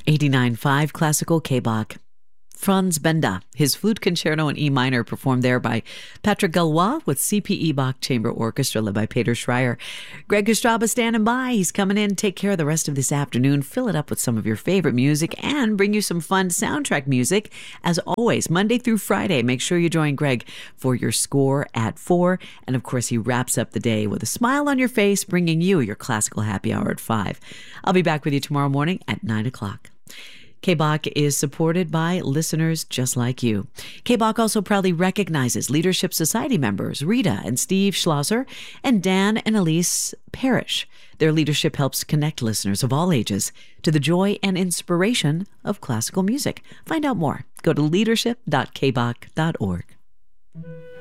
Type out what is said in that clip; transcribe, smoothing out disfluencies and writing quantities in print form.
89.5 Classical K-Bach. Franz Benda, his flute concerto in E minor, performed there by Patrick Galois with CPE Bach Chamber Orchestra led by Peter Schreier. Greg Estrada standing by. He's coming in. Take care of the rest of this afternoon. Fill it up with some of your favorite music and bring you some fun soundtrack music. As always, Monday through Friday, make sure you join Greg for your score at 4. And of course, he wraps up the day with a smile on your face, bringing you your classical happy hour at 5. I'll be back with you tomorrow morning at 9 o'clock. K-Bach is supported by listeners just like you. K-Bach also proudly recognizes Leadership Society members Rita and Steve Schlosser and Dan and Elise Parrish. Their leadership helps connect listeners of all ages to the joy and inspiration of classical music. Find out more. Go to leadership.kbach.org.